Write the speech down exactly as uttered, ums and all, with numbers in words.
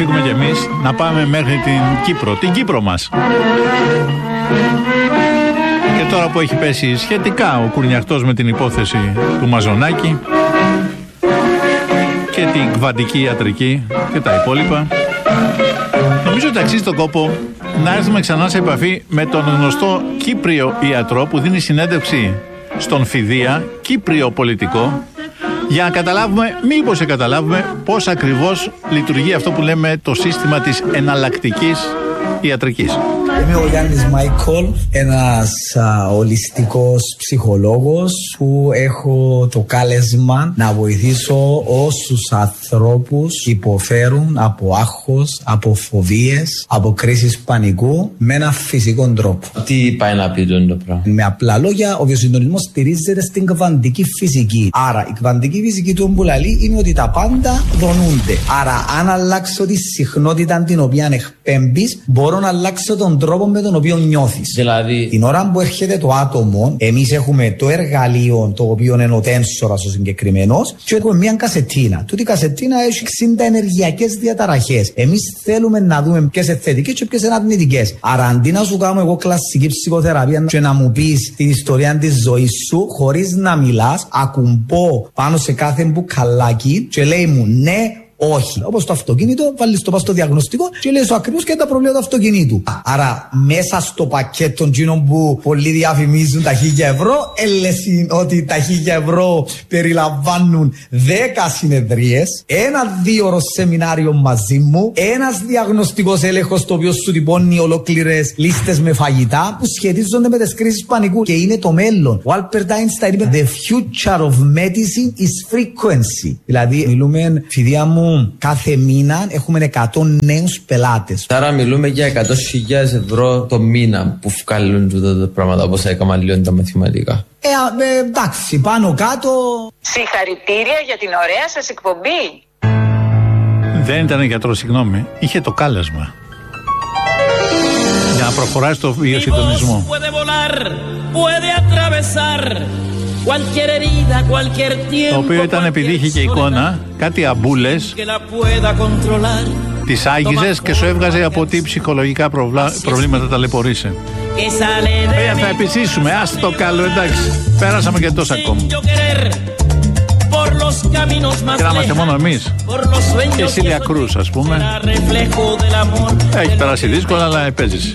φύγουμε κι εμείς, να πάμε μέχρι την Κύπρο, την Κύπρο μας. Και τώρα που έχει πέσει σχετικά ο κουρνιαχτός με την υπόθεση του Μαζονάκη και την κβαντική ιατρική και τα υπόλοιπα, νομίζω ότι αξίζει τον κόπο να έρθουμε ξανά σε επαφή με τον γνωστό Κύπριο ιατρό που δίνει συνέντευξη στον Φιδεία, Κύπριο πολιτικό, για να καταλάβουμε, μήπως σε καταλάβουμε πώς ακριβώς λειτουργεί αυτό που λέμε το σύστημα της εναλλακτικής ιατρικής. Είμαι ο Γιάννης Μάικολ, ένας α, ολιστικός ψυχολόγος που έχω το κάλεσμα να βοηθήσω όσους ανθρώπους υποφέρουν από άγχος, από φοβίες, από κρίσεις πανικού με ένα φυσικό τρόπο. Τι πάει να πει το πράγμα? Με απλά λόγια, ο βιοσυντονισμός στηρίζεται στην κβαντική φυσική. Άρα η κβαντική φυσική του Ομπουλαλή είναι ότι τα πάντα δονούνται. Άρα αν αλλάξω τη συχνότητα την οποία εκπέμπεις, μπορώ να αλλάξω τον τρόπο με τον οποίο νιώθεις. Δηλαδή, την ώρα που έρχεται το άτομο, εμείς έχουμε το εργαλείο το οποίο είναι ο τένσορας ο συγκεκριμένος και έχουμε μια κασετίνα. Τούτη η κασετίνα έχει εξήντα ενεργειακές διαταραχές. Εμείς θέλουμε να δούμε ποιες είναι θετικές και ποιες είναι αρνητικές. Άρα αντί να σου κάνω εγώ κλασική ψυχοθεραπεία και να μου πεις την ιστορία της ζωής σου, χωρίς να μιλάς, ακουμπώ πάνω σε κάθε μπουκαλάκι και λέει μου ναι, όχι. Όπως το αυτοκίνητο, βάλεις το πας στο διαγνωστικό και λέει σου ακριβώς και τα προβλήματα του αυτοκινήτου. Άρα, μέσα στο πακέτο εκείνων που πολλοί διαφημίζουν τα χίλια ευρώ, έλεσαι ότι τα χίλια ευρώ περιλαμβάνουν δέκα συνεδρίες, ένα δύο ώρο σεμινάριο μαζί μου, ένας διαγνωστικός έλεγχος το οποίο σου τυπώνει ολόκληρες λίστες με φαγητά που σχετίζονται με τις κρίσεις πανικού και είναι το μέλλον. Ο Άλμπερτ Άινσταϊν είπε: The future of medicine is frequency. Δηλαδή, μιλούμε, φιδιά μου, κάθε μήνα έχουμε εκατό νέους πελάτες. Άρα μιλούμε για εκατό χιλιάδες ευρώ το μήνα που βγάλουν τα πράγματα όπως έκανα λίγο τα μαθηματικά. Ε, ε, εντάξει, πάνω κάτω. Συγχαρητήρια για την ωραία σας εκπομπή. Δεν ήταν γιατρός, συγγνώμη. Είχε το κάλεσμα για να προχωράει στο βιοσυντονισμό. Το οποίο ήταν, επειδή είχε και εικόνα, κάτι αμπούλες, τις άγγιζες και σου έβγαζε από τι ψυχολογικά προβλά, προβλήματα ταλαιπωρείσαι. Ε, θα επιστήσουμε, ας το καλό, εντάξει. Πέρασαμε και τόσα ακόμα. Και να είμαστε μόνο εμείς και η Σίλια Κρούς, ας πούμε. Έχει περάσει δύσκολα, αλλά παίζεις.